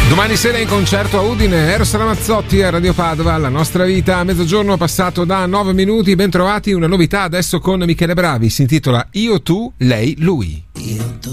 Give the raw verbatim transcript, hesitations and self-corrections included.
Domani sera in concerto a Udine, Eros Ramazzotti a Radio Padova, La nostra vita a mezzogiorno passato da nove minuti. Ben trovati, una novità adesso con Michele Bravi, si intitola Io, tu, lei, lui. Io, tu.